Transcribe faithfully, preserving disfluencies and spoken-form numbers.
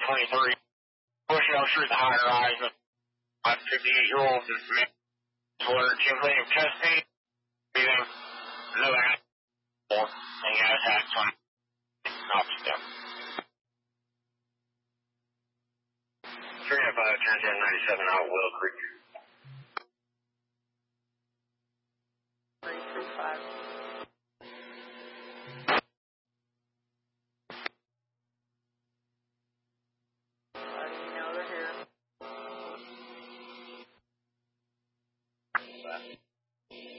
twenty-three. Pushing on through the high rise of fifty-eight-year-old disorder, tingling of chest pain, breathing, no animal, and he has had some obstacle. three oh five, ten ten ninety-seven out Willow Creek. three three five. Letting you know they're here.